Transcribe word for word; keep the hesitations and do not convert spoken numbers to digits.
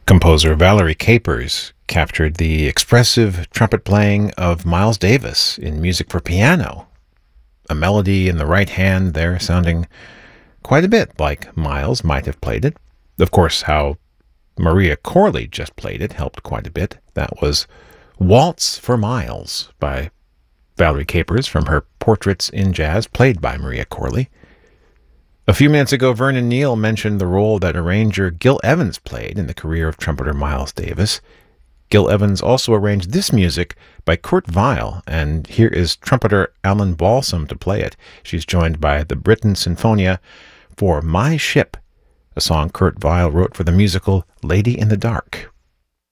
Composer Valerie Capers captured the expressive trumpet playing of Miles Davis in music for piano, a melody in the right hand there sounding quite a bit like Miles might have played it. Of course, how Maria Corley just played it helped quite a bit. That was Waltz for Miles by Valerie Capers from her Portraits in Jazz, played by Maria Corley. A few minutes ago, Vernon Neal mentioned the role that arranger Gil Evans played in the career of trumpeter Miles Davis. Gil Evans also arranged this music by Kurt Weill, and here is trumpeter Alan Balsam to play it. She's joined by the Britten Sinfonia for My Ship, a song Kurt Weill wrote for the musical Lady in the Dark.